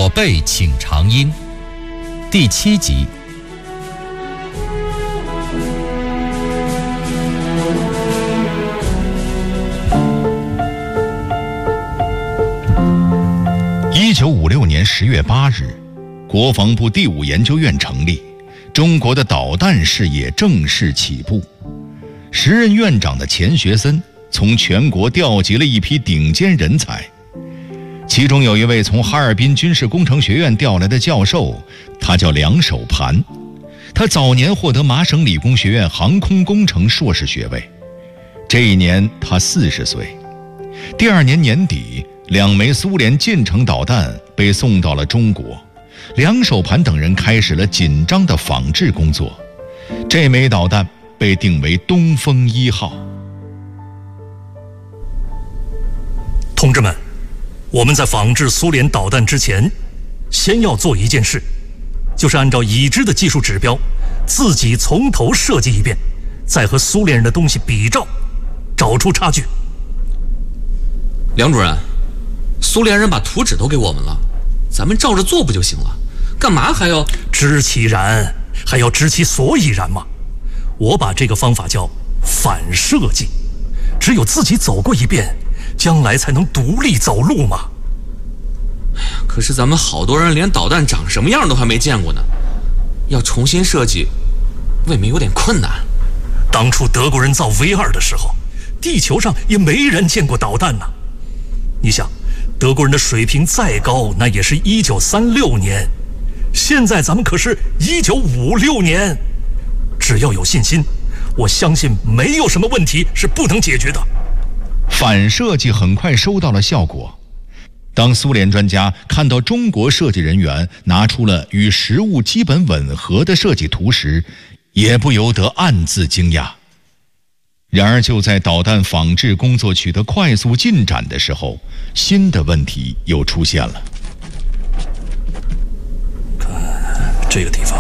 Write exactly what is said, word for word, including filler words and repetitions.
我辈请长音第七集。 一九五六年十月八日，国防部第五研究院成立，中国的导弹事业正式起步。时任院长的钱学森从全国调集了一批顶尖人才，其中有一位从哈尔滨军事工程学院调来的教授，他叫梁守盘。他早年获得麻省理工学院航空工程硕士学位，这一年他四十岁。第二年年底，两枚苏联近程导弹被送到了中国，梁守盘等人开始了紧张的仿制工作。这枚导弹被定为东风一号。 同志们，我们在仿制苏联导弹之前，先要做一件事，就是按照已知的技术指标，自己从头设计一遍，再和苏联人的东西比照，找出差距。 梁主任，苏联人把图纸都给我们了，咱们照着做不就行了？干嘛还要知其然，还要知其所以然吗？我把这个方法叫反设计，只有自己走过一遍，将来才能独立走路嘛。 可是咱们好多人连导弹长什么样都还没见过呢，要重新设计，未免有点困难。 当初德国人造 V 二 的时候，地球上也没人见过导弹呢。你想，德国人的水平再高，那也是一九三六年，现在咱们可是一九五六年。只要有信心，我相信没有什么问题是不能解决的。 反设计很快收到了效果。当苏联专家看到中国设计人员拿出了与实物基本吻合的设计图时，也不由得暗自惊讶。然而就在导弹仿制工作取得快速进展的时候，新的问题又出现了。 看这个地方，